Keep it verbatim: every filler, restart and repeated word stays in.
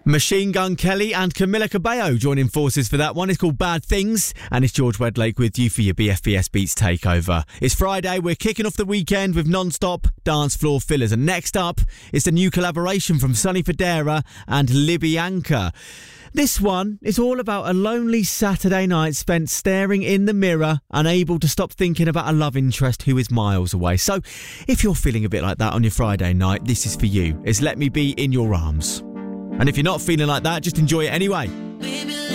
Machine Gun Kelly and Camila Cabello joining forces for that one. It's called Bad Things, and it's George Wedlake with you for your B F B S Beats Takeover. It's Friday, we're kicking off the weekend with non-stop dance floor fillers, and next up is the new collaboration from Sonny Fodera and Libyanka. This one is all about a lonely Saturday night spent staring in the mirror, unable to stop thinking about a love interest who is miles away. So if you're feeling a bit like that on your Friday night, this is for you. It's Let Me Be In Your Arms. And if you're not feeling like that, just enjoy it anyway. Baby,